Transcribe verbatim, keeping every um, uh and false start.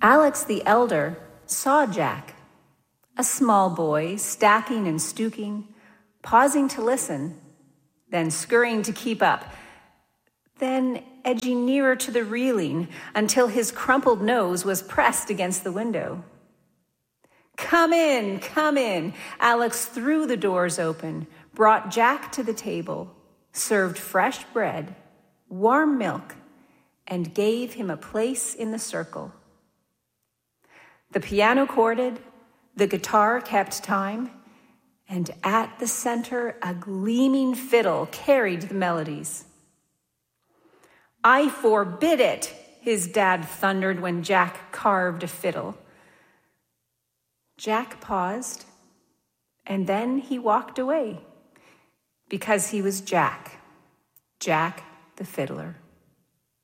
Alex the elder saw Jack, a small boy stacking and stooking, pausing to listen, then scurrying to keep up, then edging nearer to the railing until his crumpled nose was pressed against the window. "Come in, come in." Alex threw the doors open, brought Jack to the table, served fresh bread, warm milk, and gave him a place in the circle. The piano chorded, the guitar kept time, and at the center, a gleaming fiddle carried the melodies. "I forbid it," his dad thundered when Jack carved a fiddle. Jack paused, and then he walked away, because he was Jack, Jack the fiddler.